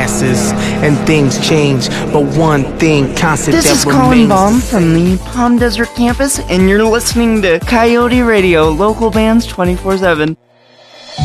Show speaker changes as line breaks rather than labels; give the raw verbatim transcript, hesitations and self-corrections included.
passes and things change, but one thing constant
This
that
is Colin
remains
Baum
the
from the Palm Desert campus, and you're listening to Coyote Radio, local bands twenty-four seven.